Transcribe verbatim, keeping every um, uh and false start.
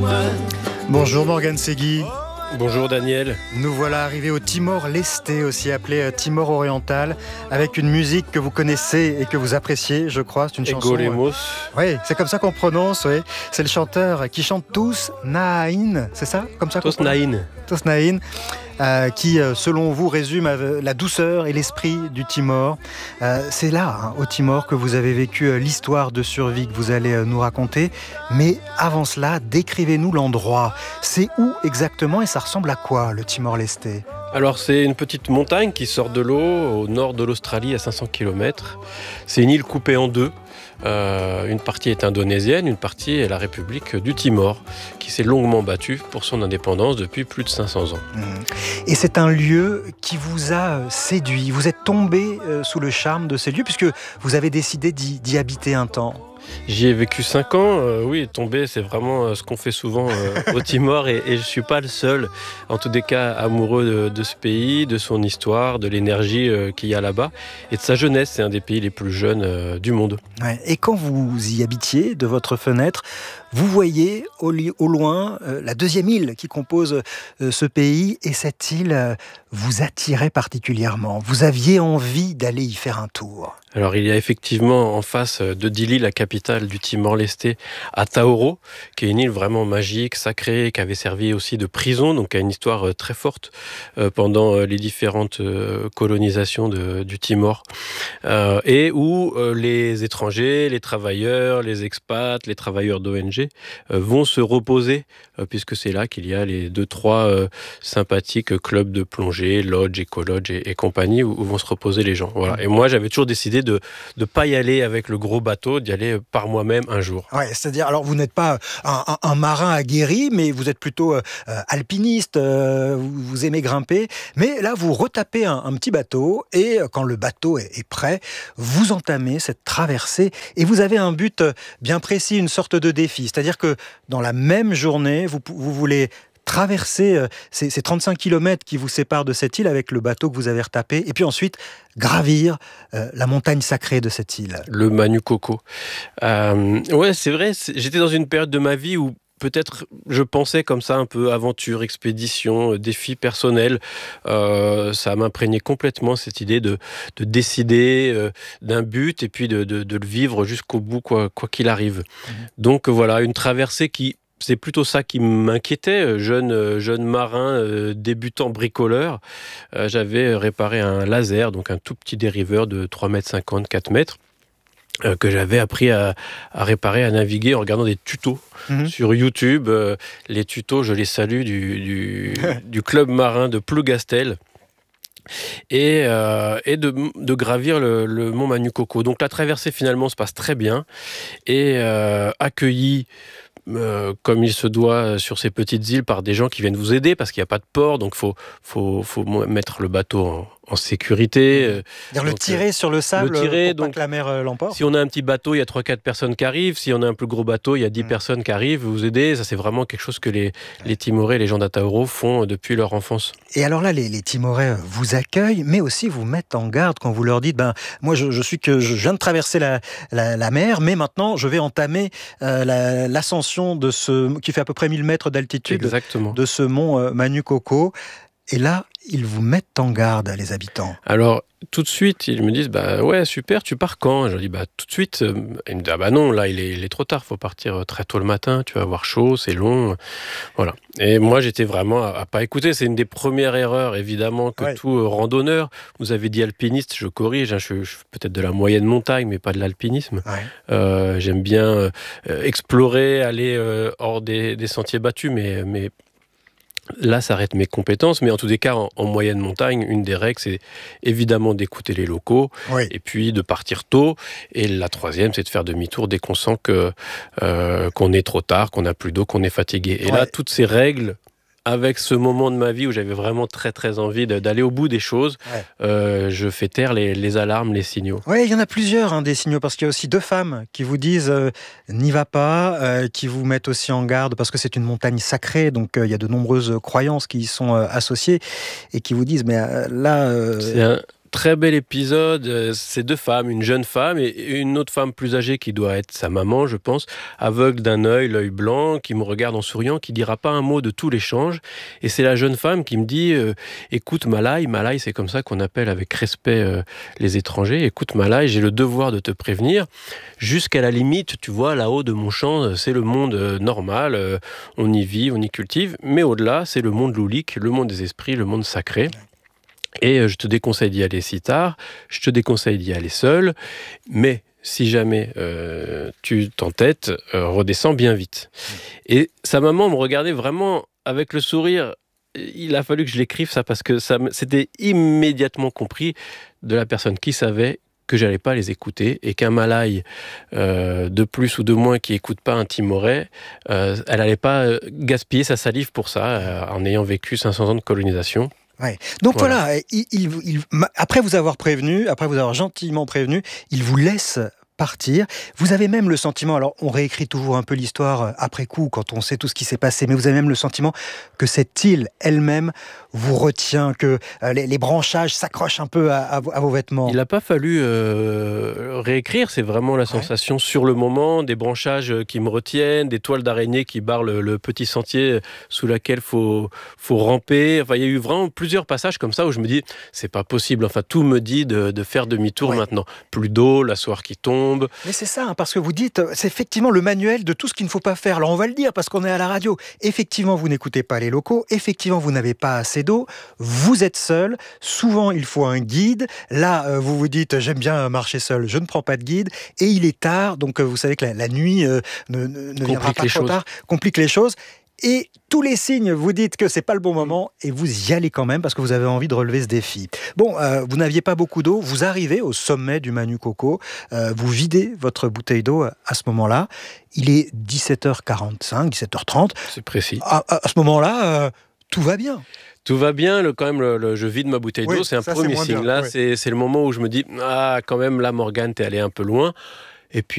Bonjour Morgane Segui. Bonjour Daniel. Nous voilà arrivés au Timor-Leste, aussi appelé Timor oriental, avec une musique que vous connaissez et que vous appréciez, je crois. C'est une Ego chanson. Lemos. Oui, c'est comme ça qu'on prononce. Oui. C'est le chanteur qui chante Tous Nain, c'est ça, comme ça. Tous Nain. Tous Nain. Euh, qui, euh, selon vous, résume euh, la douceur et l'esprit du Timor. Euh, c'est là, hein, au Timor, que vous avez vécu euh, l'histoire de survie que vous allez euh, nous raconter. Mais avant cela, décrivez-nous l'endroit. C'est où exactement et ça ressemble à quoi, le Timor-Leste ? Alors c'est une petite montagne qui sort de l'eau au nord de l'Australie à cinq cents kilomètres. C'est une île coupée en deux. Euh, une partie est indonésienne, une partie est la République du Timor, qui s'est longuement battue pour son indépendance depuis plus de cinq cents ans. Et c'est un lieu qui vous a séduit. Vous êtes tombé sous le charme de ces lieux puisque vous avez décidé d'y, d'y habiter un temps. J'y ai vécu cinq ans, euh, oui, tomber, c'est vraiment euh, ce qu'on fait souvent euh, au Timor et, et je ne suis pas le seul, en tous les cas, amoureux de, de ce pays, de son histoire, de l'énergie euh, qu'il y a là-bas et de sa jeunesse. C'est un des pays les plus jeunes euh, du monde. Ouais. Et quand vous y habitiez, de votre fenêtre, vous voyez au, li- au loin euh, la deuxième île qui compose euh, ce pays et cette île euh, vous attirait particulièrement. Vous aviez envie d'aller y faire un tour. Alors il y a effectivement en face de Dili, la capitale du Timor-Leste, à Taoro, qui est une île vraiment magique, sacrée, qui avait servi aussi de prison, donc qui a une histoire très forte euh, pendant les différentes euh, colonisations de, du Timor, euh, et où euh, les étrangers, les travailleurs, les expats, les travailleurs d'O N G euh, vont se reposer, euh, puisque c'est là qu'il y a les deux, trois euh, sympathiques clubs de plongée, lodge, éco-lodge et, et compagnie, où, où vont se reposer les gens. Voilà. Et moi j'avais toujours décidé de ne pas y aller avec le gros bateau, d'y aller par moi-même un jour. Ouais, c'est-à-dire, alors vous n'êtes pas un, un, un marin aguerri, mais vous êtes plutôt euh, alpiniste, euh, vous, vous aimez grimper, mais là vous retapez un, un petit bateau et quand le bateau est, est prêt, vous entamez cette traversée et vous avez un but bien précis, une sorte de défi, c'est-à-dire que dans la même journée, vous, vous voulez traverser euh, ces, ces trente-cinq kilomètres qui vous séparent de cette île avec le bateau que vous avez retapé, et puis ensuite gravir euh, la montagne sacrée de cette île. Le Manu Koko. Euh, ouais, c'est vrai, c'est, j'étais dans une période de ma vie où peut-être je pensais comme ça un peu aventure, expédition, défi personnel. Euh, ça m'imprégné complètement cette idée de, de décider euh, d'un but et puis de, de, de le vivre jusqu'au bout, quoi, quoi qu'il arrive. Mmh. Donc voilà, une traversée qui... C'est plutôt ça qui m'inquiétait, jeune, jeune marin, euh, débutant bricoleur. Euh, j'avais réparé un laser, donc un tout petit dériveur de trois mètres cinquante, quatre mètres, euh, que j'avais appris à, à réparer, à naviguer en regardant des tutos mmh. sur YouTube. Euh, les tutos, je les salue, du, du, du club marin de Plougastel. Et, euh, et de, de gravir le, le mont Manu Koko. Donc la traversée finalement se passe très bien et euh, accueilli Euh, comme il se doit sur ces petites îles par des gens qui viennent vous aider parce qu'il n'y a pas de port, donc il faut, faut, faut mettre le bateau en, en sécurité. Euh, donc, le tirer euh, sur le sable le tirer, pour donc, pas que la mer euh, l'emporte. Si on a un petit bateau, il y a trois quatre personnes qui arrivent. Si on a un plus gros bateau, il y a dix mmh. personnes qui arrivent vous aider. Ça, c'est vraiment quelque chose que les, les Timorais, les gens d'Atauro font depuis leur enfance. Et alors là, les, les Timorais vous accueillent, mais aussi vous mettent en garde quand vous leur dites ben, moi, je, je suis que je viens de traverser la, la, la mer, mais maintenant, je vais entamer euh, la, l'ascension de ce, qui fait à peu près mille mètres d'altitude. Exactement. De ce mont euh, Manu Koko. Et là, ils vous mettent en garde, les habitants. Alors, tout de suite, ils me disent bah ouais, super, tu pars quand ? Je leur dis bah tout de suite. Ils me disent ah bah non, là il est, il est trop tard, faut partir très tôt le matin, tu vas avoir chaud, c'est long, voilà. Et moi j'étais vraiment à, à pas écouter. C'est une des premières erreurs évidemment que ouais. tout euh, randonneur. Vous avez dit alpiniste, je corrige, hein, je, je suis peut-être de la moyenne montagne, mais pas de l'alpinisme. Ouais. Euh, j'aime bien euh, explorer, aller euh, hors des, des sentiers battus, mais mais là, ça arrête mes compétences, mais en tous les cas, en, en moyenne montagne, une des règles, c'est évidemment d'écouter les locaux, oui. et puis de partir tôt. Et la troisième, c'est de faire demi-tour dès qu'on sent que, euh, qu'on est trop tard, qu'on n'a plus d'eau, qu'on est fatigué. Et ouais. là, toutes ces règles, avec ce moment de ma vie où j'avais vraiment très très envie de, d'aller au bout des choses, ouais. euh, je fais taire les, les alarmes, les signaux. Oui, il y en a plusieurs hein, des signaux, parce qu'il y a aussi deux femmes qui vous disent euh, n'y va pas, euh, qui vous mettent aussi en garde parce que c'est une montagne sacrée, donc euh, il y a de nombreuses croyances qui y sont euh, associées et qui vous disent mais euh, là... Euh... C'est un... très bel épisode. C'est deux femmes, une jeune femme et une autre femme plus âgée qui doit être sa maman, je pense, aveugle d'un œil, l'œil blanc, qui me regarde en souriant, qui dira pas un mot de tout l'échange. Et c'est la jeune femme qui me dit euh, « Écoute Malaï, Malaï, c'est comme ça qu'on appelle avec respect euh, les étrangers. Écoute Malaï, j'ai le devoir de te prévenir. Jusqu'à la limite, tu vois, là-haut de mon champ, c'est le monde euh, normal. Euh, on y vit, on y cultive. Mais au-delà, c'est le monde loulique, le monde des esprits, le monde sacré. » Et je te déconseille d'y aller si tard, je te déconseille d'y aller seul, mais si jamais euh, tu t'entêtes, euh, redescends bien vite. Et sa maman me regardait vraiment avec le sourire. Il a fallu que je l'écrive ça parce que ça, c'était immédiatement compris de la personne qui savait que j'allais pas les écouter et qu'un Malaï euh, de plus ou de moins qui écoute pas un Timorais, euh, elle allait pas gaspiller sa salive pour ça euh, en ayant vécu cinq cents ans de colonisation. Ouais. Donc voilà, Voilà. il, il, il- après vous avoir prévenu, après vous avoir gentiment prévenu, il vous laisse partir. Vous avez même le sentiment, alors on réécrit toujours un peu l'histoire après coup quand on sait tout ce qui s'est passé, mais vous avez même le sentiment que cette île elle-même vous retient, que euh, les, les branchages s'accrochent un peu à, à vos- à vos vêtements. Il n'a pas fallu euh, réécrire, c'est vraiment la sensation sur le moment, des branchages qui me retiennent, des toiles d'araignée qui barrent le, le petit sentier sous lequel il faut, faut ramper. Enfin, il y a eu vraiment plusieurs passages comme ça où je me dis, c'est pas possible. Enfin, tout me dit de, de faire demi-tour Ouais. maintenant. Plus d'eau, la soirée qui tombe. Mais c'est ça, hein, parce que vous dites, euh, c'est effectivement le manuel de tout ce qu'il ne faut pas faire. Alors on va le dire parce qu'on est à la radio. Effectivement, vous n'écoutez pas les locaux. Effectivement, vous n'avez pas assez d'eau. Vous êtes seul. Souvent, il faut un guide. Là, euh, vous vous dites, j'aime bien marcher seul. Je ne prends pas de guide. Et il est tard, donc euh, vous savez que la, la nuit euh, ne, ne, ne viendra Complique pas les trop choses. tard, complique les choses. Et tous les signes vous dites que c'est pas le bon moment et vous y allez quand même parce que vous avez envie de relever ce défi. Bon, euh, vous n'aviez pas beaucoup d'eau, vous arrivez au sommet du Manu Coco, euh, vous videz votre bouteille d'eau à ce moment-là. Il est dix-sept heures quarante-cinq, dix-sept heures trente. C'est précis. À, à, à ce moment-là, euh, tout va bien. Tout va bien, le, quand même, le, le- je vide ma bouteille Oui, d'eau, c'est un ça, c'est premier moins signe. bien, Là, oui. c'est, c'est le moment où je me dis, ah, quand même, là, Morgane, t'es allé un peu loin. Et puis,